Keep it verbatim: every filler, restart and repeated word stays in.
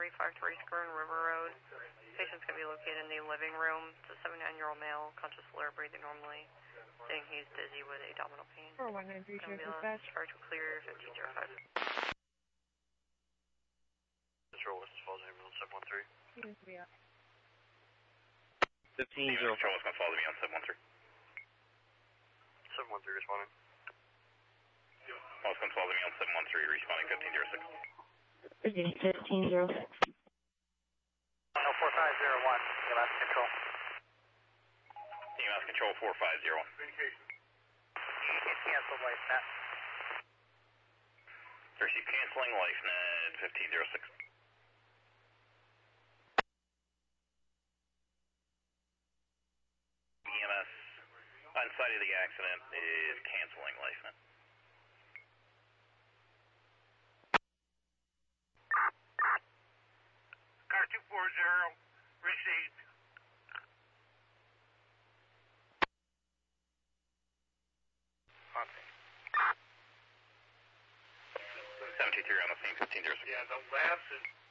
three five three Skern River Road. Patient's going to be located in the living room. It's a seventy-nine-year-old male, conscious, alert, breathing normally, saying he's dizzy with abdominal pain. four one nine three two dispatch. Charge will clear fifteen oh five. Control, West Falls Ambulance seven one three. Seems to be up. fifteen oh Control, West Falls Ambulance seven one three. seven one three responding. West Falls Ambulance seven one three responding fifteen oh six. fifteen oh six. oh four five zero one, E M S control. E M S control four five zero one. Cancel LifeNet. Receive canceling LifeNet fifteen oh six. E M S on site of the accident is canceling LifeNet. Car two four zero, received. Okay. seven two three on the scene, fifteen oh six. Yeah, the labs is